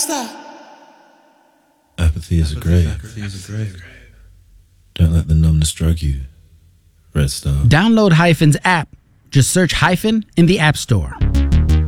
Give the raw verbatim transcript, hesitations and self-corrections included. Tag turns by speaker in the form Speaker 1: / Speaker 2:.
Speaker 1: Star.
Speaker 2: Apathy is a grave. Apathy is a grave. Don't let the numbness drug you. Red Star.
Speaker 3: Download Hyphen's app. Just search Hyphen in the App Store.